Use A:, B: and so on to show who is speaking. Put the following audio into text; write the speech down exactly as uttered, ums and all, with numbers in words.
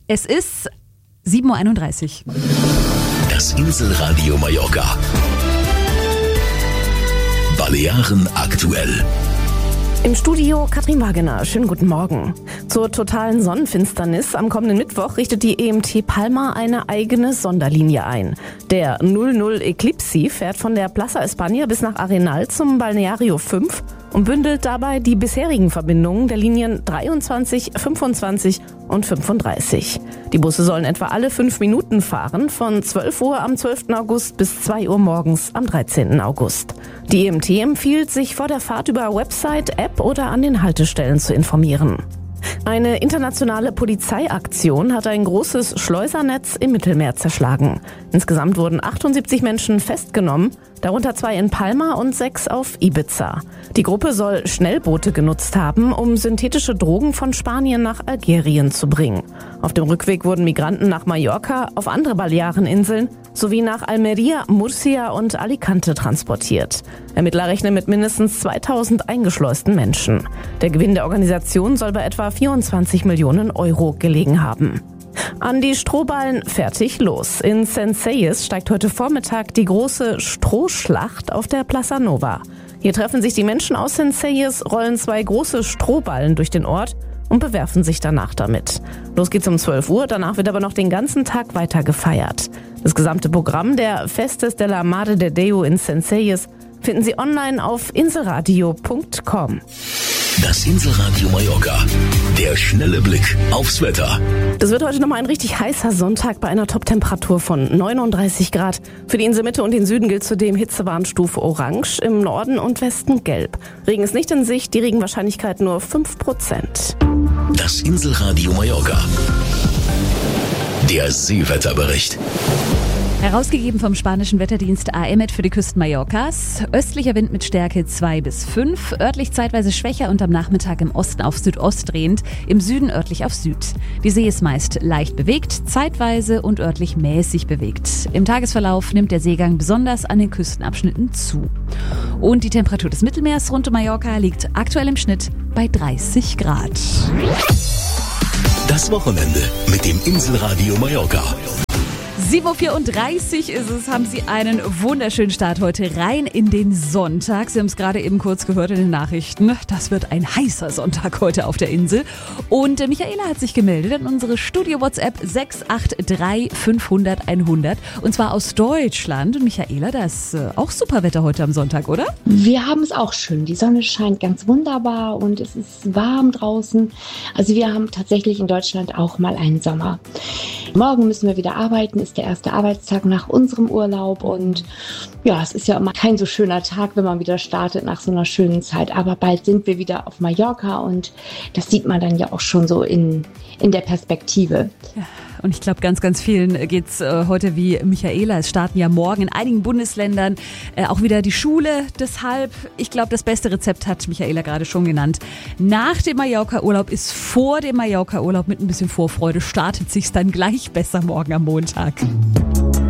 A: Es ist sieben Uhr einunddreißig.
B: Das Inselradio Mallorca. Balearen aktuell.
C: Im Studio Katrin Wagener. Schönen guten Morgen. Zur totalen Sonnenfinsternis am kommenden Mittwoch richtet die E M T Palma eine eigene Sonderlinie ein. Der null null Eclipse fährt von der Plaza España bis nach Arenal zum Balneario fünf und bündelt dabei die bisherigen Verbindungen der Linien dreiundzwanzig, fünfundzwanzig und fünfunddreißig. Die Busse sollen etwa alle fünf Minuten fahren, von zwölf Uhr am zwölften August bis zwei Uhr morgens am dreizehnten August. Die E M T empfiehlt, sich vor der Fahrt über Website, App oder an den Haltestellen zu informieren. Eine internationale Polizeiaktion hat ein großes Schleusernetz im Mittelmeer zerschlagen. Insgesamt wurden achtundsiebzig Menschen festgenommen, darunter zwei in Palma und sechs auf Ibiza. Die Gruppe soll Schnellboote genutzt haben, um synthetische Drogen von Spanien nach Algerien zu bringen. Auf dem Rückweg wurden Migranten nach Mallorca, auf andere Baleareninseln sowie nach Almeria, Murcia und Alicante transportiert. Ermittler rechnen mit mindestens zweitausend eingeschleusten Menschen. Der Gewinn der Organisation soll bei etwa vierundzwanzig Millionen Euro gelegen haben. An die Strohballen fertig los. In Centelles steigt heute Vormittag die große Strohschlacht auf der Plaza Nova. Hier treffen sich die Menschen aus Centelles, rollen zwei große Strohballen durch den Ort und bewerfen sich danach damit. Los geht's um zwölf Uhr, danach wird aber noch den ganzen Tag weiter gefeiert. Das gesamte Programm der Festes de la Madre de Déu in Centelles finden Sie online auf inselradio punkt com.
B: Das Inselradio Mallorca. Der schnelle Blick aufs Wetter.
C: Das wird heute nochmal ein richtig heißer Sonntag bei einer Toptemperatur von neununddreißig Grad. Für die Inselmitte und den Süden gilt zudem Hitzewarnstufe Orange, im Norden und Westen Gelb. Regen ist nicht in Sicht, die Regenwahrscheinlichkeit nur fünf Prozent.
B: Das Inselradio Mallorca. Der Seewetterbericht.
A: Herausgegeben vom spanischen Wetterdienst A E M E T für die Küsten Mallorcas. Östlicher Wind mit Stärke zwei bis fünf, örtlich zeitweise schwächer und am Nachmittag im Osten auf Südost drehend, im Süden örtlich auf Süd. Die See ist meist leicht bewegt, zeitweise und örtlich mäßig bewegt. Im Tagesverlauf nimmt der Seegang besonders an den Küstenabschnitten zu. Und die Temperatur des Mittelmeers rund um Mallorca liegt aktuell im Schnitt bei dreißig Grad.
B: Das Wochenende mit dem Inselradio Mallorca.
A: sieben Uhr vierunddreißig ist es, haben Sie einen wunderschönen Start heute rein in den Sonntag. Sie haben es gerade eben kurz gehört in den Nachrichten. Das wird ein heißer Sonntag heute auf der Insel. Und äh, Michaela hat sich gemeldet an unsere Studio-WhatsApp sechs acht drei fünfhundert einhundert. Und zwar aus Deutschland. Und Michaela, da ist äh, auch super Wetter heute am Sonntag, oder?
D: Wir haben es auch schön. Die Sonne scheint ganz wunderbar und es ist warm draußen. Also wir haben tatsächlich in Deutschland auch mal einen Sommer. Morgen müssen wir wieder arbeiten, ist der erste Arbeitstag nach unserem Urlaub und ja, es ist ja immer kein so schöner Tag, wenn man wieder startet nach so einer schönen Zeit, aber bald sind wir wieder auf Mallorca und das sieht man dann ja auch schon so in, in der Perspektive.
A: Ja. Und ich glaube, ganz, ganz vielen geht's äh, heute wie Michaela. Es starten ja morgen in einigen Bundesländern äh, auch wieder die Schule. Deshalb, ich glaube, das beste Rezept hat Michaela gerade schon genannt. Nach dem Mallorca-Urlaub ist vor dem Mallorca-Urlaub mit ein bisschen Vorfreude startet sich's dann gleich besser morgen am Montag.